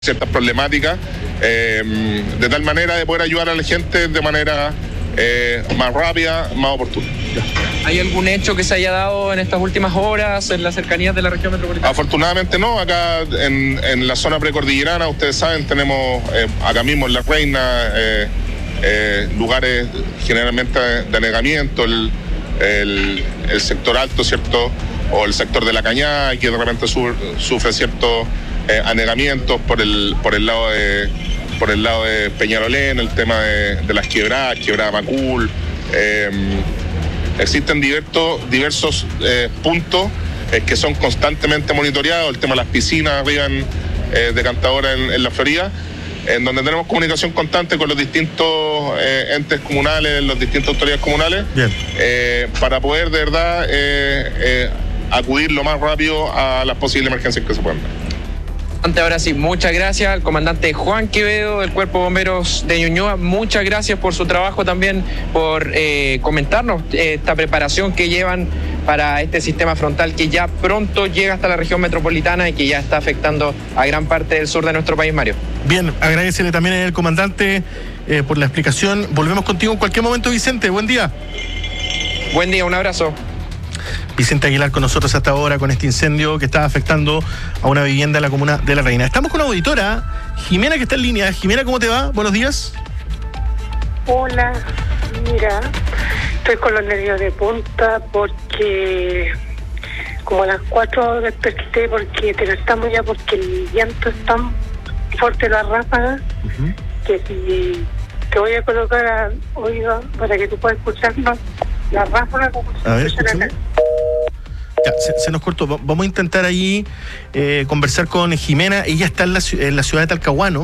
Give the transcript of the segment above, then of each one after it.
ciertas problemáticas, de tal manera de poder ayudar a la gente de manera más rápida, más oportuna. ¿Hay algún hecho que se haya dado en estas últimas horas en las cercanías de la región metropolitana? Afortunadamente no, acá en la zona precordillerana, ustedes saben, tenemos acá mismo en La Reina lugares generalmente de anegamiento, el sector alto, ¿cierto? O el sector de La Cañada, que de repente sufre ciertos anegamientos por el lado de Peñalolén, el tema de las quebrada Macul. Existen diversos puntos que son constantemente monitoreados, el tema de las piscinas arriba de Cantadora en la Florida, en donde tenemos comunicación constante con los distintos entes comunales, las distintas autoridades comunales, para poder de verdad acudir lo más rápido a las posibles emergencias que se puedan dar. Ahora sí, muchas gracias al comandante Juan Quevedo del Cuerpo de Bomberos de Ñuñoa. Muchas gracias por su trabajo también, por comentarnos esta preparación que llevan para este sistema frontal que ya pronto llega hasta la región metropolitana y que ya está afectando a gran parte del sur de nuestro país, Mario. Bien, agradecele también al comandante por la explicación. Volvemos contigo en cualquier momento, Vicente. Buen día. Buen día, un abrazo. Vicente Aguilar con nosotros hasta ahora con este incendio que está afectando a una vivienda en la comuna de La Reina. Estamos con la auditora Jimena, que está en línea. Jimena, ¿cómo te va? Buenos días. Hola, mira, estoy con los nervios de punta porque como a las 4 desperté porque te estamos ya porque el viento es tan fuerte, las ráfagas, que si te voy a colocar a oído para que tú puedas escucharnos las ráfagas como a ver, escuchan acá. Ya, se nos cortó. Vamos a intentar ahí conversar con Jimena. Ella está en la ciudad de Talcahuano.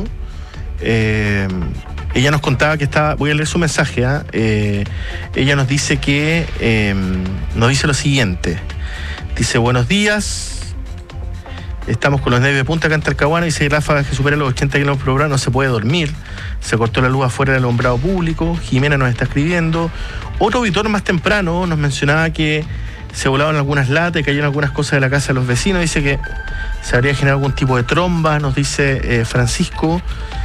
Ella nos contaba que estaba... Voy a leer su mensaje. Ella nos dice que... nos dice lo siguiente. Dice, buenos días. Estamos con los nervios de punta acá en Talcahuano. Dice que ráfagas que superan los 80 kilómetros por hora, no se puede dormir. Se cortó la luz afuera del alumbrado público. Jimena nos está escribiendo. Otro auditor más temprano nos mencionaba que se volaban algunas latas, cayeron algunas cosas de la casa de los vecinos. Dice que se habría generado algún tipo de tromba, nos dice Francisco.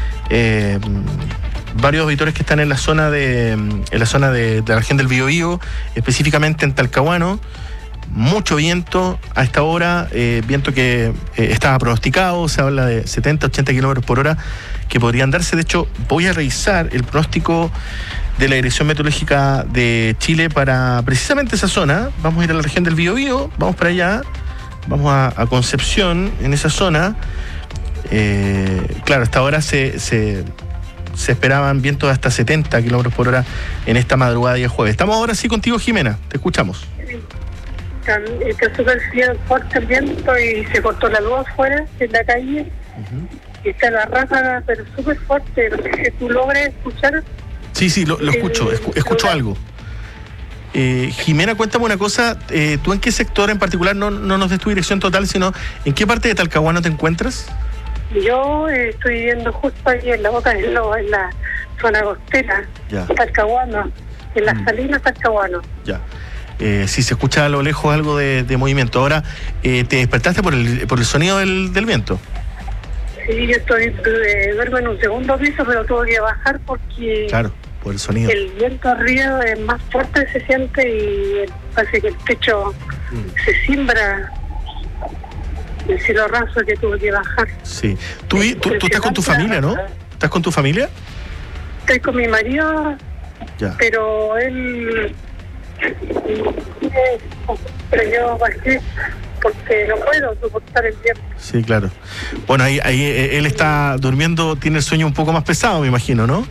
Varios auditores que están en la zona de la región del Biobío, específicamente en Talcahuano. Mucho viento a esta hora, viento que estaba pronosticado, se habla de 70, 80 kilómetros por hora que podrían darse. De hecho, voy a revisar el pronóstico de la Dirección Meteorológica de Chile para precisamente esa zona. Vamos a ir a la región del Biobío, vamos para allá, vamos a Concepción, en esa zona. Claro, hasta ahora se esperaban vientos de hasta 70 kilómetros por hora en esta madrugada y el jueves. Estamos ahora sí contigo, Jimena, te escuchamos. Está súper fuerte el viento y se cortó la luz afuera en la calle. Y está la ráfaga, pero súper fuerte. No sé si tú logres escuchar. Sí, lo escucho, escucho algo. Jimena, cuéntame una cosa, ¿tú en qué sector en particular, no nos des tu dirección total, sino en qué parte de Talcahuano te encuentras? Yo estoy viviendo justo ahí en la Boca del Lobo, en la zona costera, Talcahuano, en las Salinas, Talcahuano. Ya. Sí, se escucha a lo lejos algo de movimiento. Ahora, ¿te despertaste por el sonido del viento? Sí, yo duermo en un segundo piso, pero tuve que bajar porque... Claro, por el sonido. El viento arriba es más fuerte, se siente y parece que el techo se cimbra. El cielo raso que tuve que bajar. Sí. ¿Tú estás con tu familia, no? ¿Estás con tu familia? Estoy con mi marido, pero él... pero yo bajé porque no puedo soportar el viento. Sí, claro. Bueno, ahí él está durmiendo, tiene el sueño un poco más pesado, me imagino, ¿no?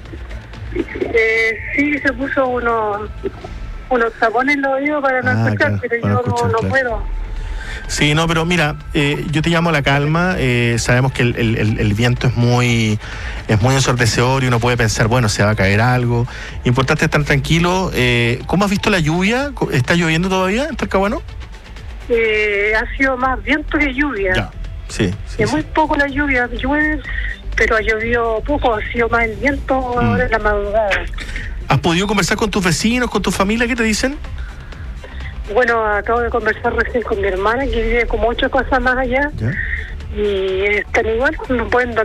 Sí, se puso unos tapones en los oídos para no escuchar, pero yo no puedo. Sí, no, pero mira, yo te llamo a la calma. Sabemos que el viento es muy ensordecedor y uno puede pensar, bueno, se va a caer algo. Importante estar tranquilo. ¿Cómo has visto la lluvia? ¿Está lloviendo todavía en Talcahuano? Ha sido más viento que lluvia. Ya. Sí. Es muy poco la lluvia, llueve, pero ha llovido poco, ha sido más el viento ahora en la madrugada. ¿Has podido conversar con tus vecinos, con tu familia? ¿Qué te dicen? Bueno, acabo de conversar recién con mi hermana, que vive como 8 casas más allá. y están igual, no pueden